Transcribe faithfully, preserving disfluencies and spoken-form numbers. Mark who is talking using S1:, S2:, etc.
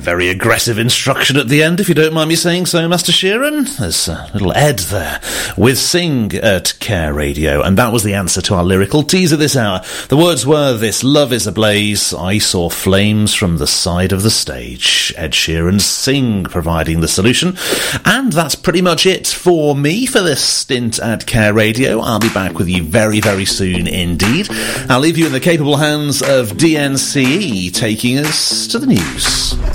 S1: Very aggressive instruction at the end, if you don't mind me saying so, Master Sheeran. There's a little Ed there with Sing at Care Radio, and that was the answer to our lyrical teaser this hour. The words were, this love is ablaze, I saw flames from the side of the stage. Ed Sheeran's Sing providing the solution. And that's pretty much it for me for this stint at Care Radio. I'll be back with you very, very soon indeed. I'll leave you in the capable hands of D N C E, taking us to the news.